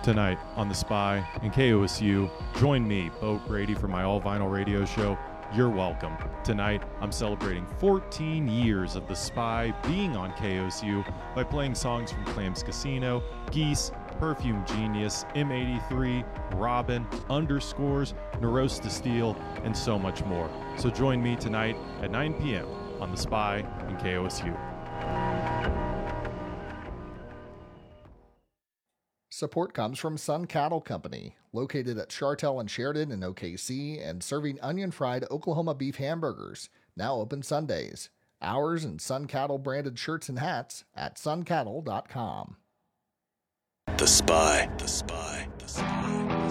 Tonight on The Spy and KOSU, join me, Bo Brady, for my all-vinyl radio show, You're Welcome. Tonight, I'm celebrating 14 years of The Spy being on KOSU by playing songs from Clams Casino, Geese, Perfume Genius, M83, Robin, Underscores, Neuros to Steel, and so much more. So join me tonight at 9 p.m. on The Spy and KOSU. Support comes from Sun Cattle Company, located at Chartel and Sheridan in OKC and serving onion-fried Oklahoma beef hamburgers, now open Sundays. Hours and Sun Cattle branded shirts and hats at suncattle.com. The Spy. The Spy. The Spy.